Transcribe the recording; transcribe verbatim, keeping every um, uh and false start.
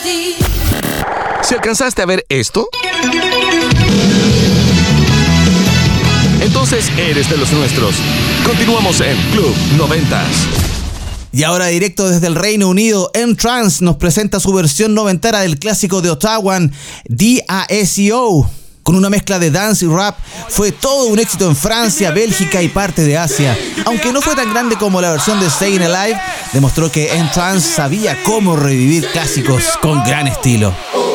Si alcanzaste a ver esto, entonces eres de los nuestros. Continuamos en Club noventas. Y ahora directo desde el Reino Unido, N-Trance nos presenta su versión noventera del clásico de Ottawa, D A S O. Con una mezcla de dance y rap, fue todo un éxito en Francia, Bélgica y parte de Asia. Aunque no fue tan grande como la versión de Staying Alive, demostró que N-Trance sabía cómo revivir clásicos con gran estilo.